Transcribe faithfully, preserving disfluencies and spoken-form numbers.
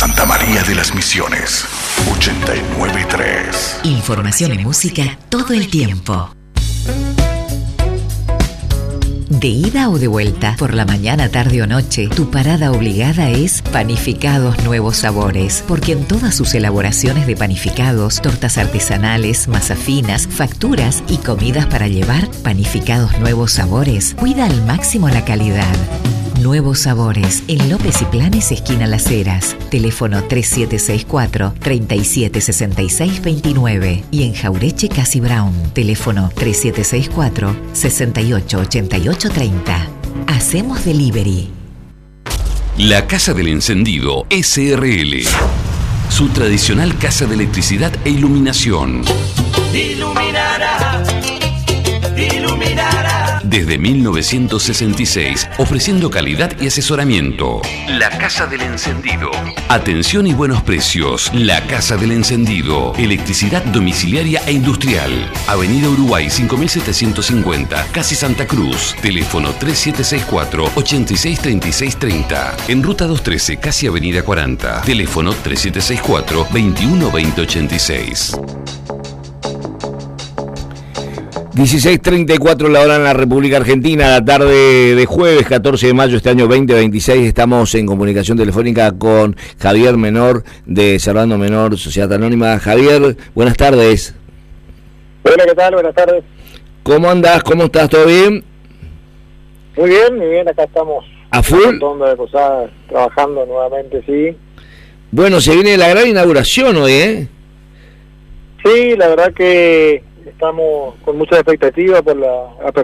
Santa María de las Misiones, ochenta y nueve punto tres. Información y música todo el tiempo. De ida o de vuelta, por la mañana, tarde o noche, tu parada obligada es Panificados Nuevos Sabores, porque en todas sus elaboraciones de panificados, tortas artesanales, masas finas, facturas y comidas para llevar, Panificados Nuevos Sabores cuida al máximo la calidad. Nuevos Sabores, en López y Planes, esquina Las Heras. Teléfono tres siete seis cuatro, tres siete seis seis dos nueve. Y en Jaureche Casi Brown. Teléfono tres siete seis cuatro, seis ocho ocho ocho tres cero. Hacemos delivery. La Casa del Encendido S R L. Su tradicional casa de electricidad e iluminación. Iluminará, iluminará. Desde mil novecientos sesenta y seis, ofreciendo calidad y asesoramiento. La Casa del Encendido. Atención y buenos precios. La Casa del Encendido. Electricidad domiciliaria e industrial. Avenida Uruguay cinco mil setecientos cincuenta, Casi Santa Cruz. Teléfono tres siete seis cuatro, ocho seis tres seis tres cero. En Ruta doscientos trece, Casi Avenida cuarenta. Teléfono tres siete seis cuatro, veintiuno veinte ochenta y seis. dieciséis treinta y cuatro la hora en la República Argentina, la tarde de jueves catorce de mayo este año veinte veintiséis. Estamos en comunicación telefónica con Javier Menor de Servando Menor Sociedad Anónima. Javier, buenas tardes. Hola, ¿qué tal? Buenas tardes. ¿Cómo andás? ¿Cómo estás? ¿Todo bien? Muy bien, muy bien, acá estamos. ¿A full? Un montón de cosas, trabajando nuevamente, sí. Bueno, se viene la gran inauguración hoy, ¿eh? Sí, la verdad que estamos con mucha expectativa por la apertura